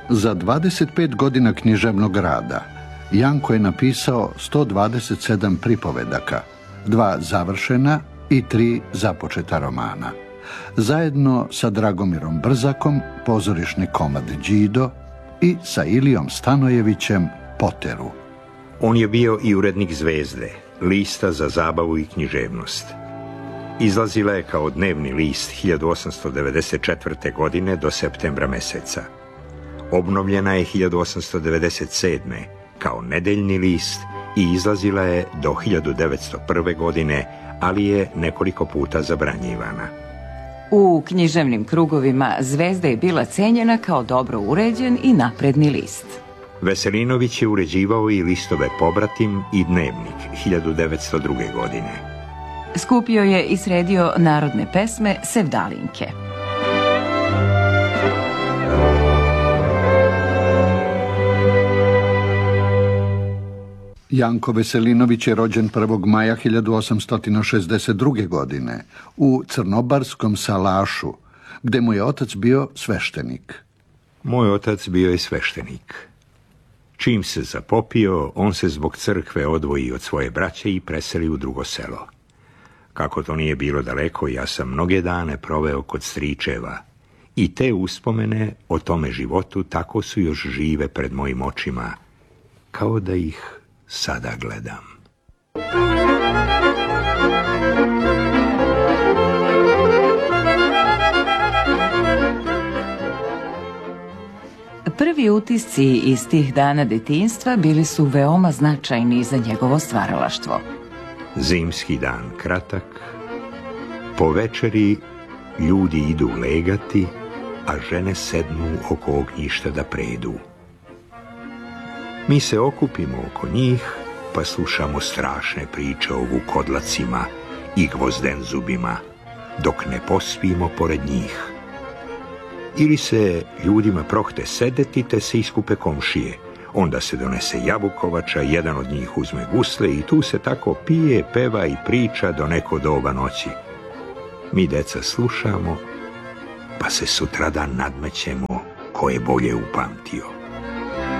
Za 25 godina književnog rada Janko je napisao 127 pripovedaka, 2 završena i 3 započeta romana. Zajedno sa Dragomirom Brzakom pozorišni komad Đido i sa Ilijom Stanojevićem Poteru. On je bio i urednik Zvezde, lista za zabavu i književnost. Izlazila je kao dnevni list 1894. godine do septembra meseca. Obnovljena je 1897. kao nedeljni list i izlazila je do 1901. godine, ali je nekoliko puta zabranjivana. U književnim krugovima Zvezda je bila cenjena kao dobro uređen i napredni list. Veselinović je uređivao i listove Pobratim i Dnevnik 1902. godine. Skupio je i sredio narodne pesme Sevdalinke. Janko Veselinović je rođen 1. maja 1862. godine u Crnobarskom Salašu, gde mu je otac bio sveštenik. Moj otac bio je sveštenik. Čim se zapopio, on se zbog crkve odvoji od svoje braće i preseli u drugo selo. Kako to nije bilo daleko, ja sam mnoge dane proveo kod stričeva i te uspomene o tome životu tako su još žive pred mojim očima, kao da ih sada gledam. Prvi utisci iz tih dana detinjstva bili su veoma značajni za njegovo stvaralaštvo. Zimski dan kratak, po večeri ljudi idu legati, a žene sednu oko ognjišta da predu. Mi se okupimo oko njih, pa slušamo strašne priče o vukodlacima i gvozdenzubima, dok ne pospimo pored njih. Ili se ljudima prohte sedeti, te se iskupe komšije. Onda se donese jabukovača, jedan od njih uzme gusle i tu se tako pije, peva i priča do neko doba noći. Mi deca slušamo, pa se sutradan nadmećemo ko je bolje upamtio.